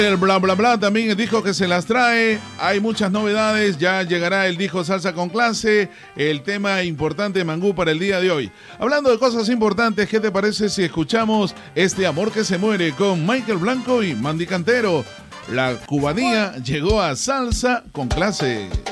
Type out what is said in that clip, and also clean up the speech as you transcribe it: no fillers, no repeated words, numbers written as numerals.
El bla bla bla también dijo que se las trae. Hay muchas novedades. Ya llegará el disco Salsa con Clase. El tema importante Mangú para el día de hoy. Hablando de cosas importantes, ¿qué te parece si escuchamos Este Amor que se muere con Michael Blanco y Mandy Cantero? La cubanía llegó a Salsa con Clase.